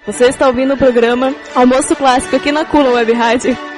Você está ouvindo o programa Almoço Clássico aqui na Cula Web Rádio.